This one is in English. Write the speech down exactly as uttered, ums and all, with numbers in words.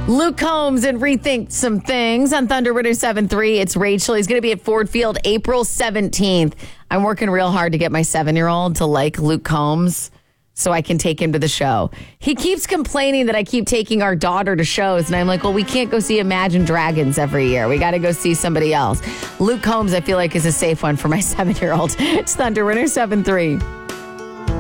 Luke Combs and Rethink Some Things on Thunder Winter seven three. It's Rachel. He's going to be at Ford Field April seventeenth. I'm working real hard to get my seven-year-old to like Luke Combs so I can take him to the show. He keeps complaining that I keep taking our daughter to shows, and I'm like, well, we can't go see Imagine Dragons every year. We got to go see somebody else. Luke Combs, I feel like, is a safe one for my seven-year-old. It's Thunder Winter seven three.